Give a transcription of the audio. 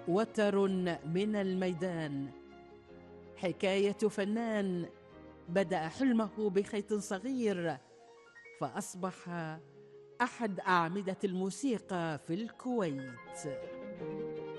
وتر من الميدان، حكاية فنان بدأ حلمه بخيط صغير فأصبح أحد أعمدة الموسيقى في الكويت.